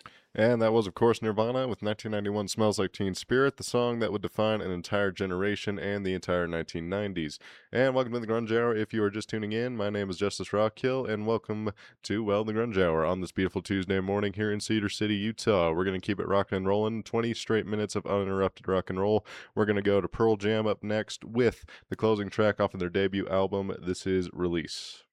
And that was, of course, Nirvana with 1991 Smells Like Teen Spirit, the song that would define an entire generation and the entire 1990s. And welcome to the Grunge Hour. If you are just tuning in, my name is Justice Rockhill, and welcome to, well, the Grunge Hour on this beautiful Tuesday morning here in Cedar City, Utah. We're going to keep it rocking and rolling, 20 straight minutes of uninterrupted rock and roll. We're going to go to Pearl Jam up next with the closing track off of their debut album. This is Release.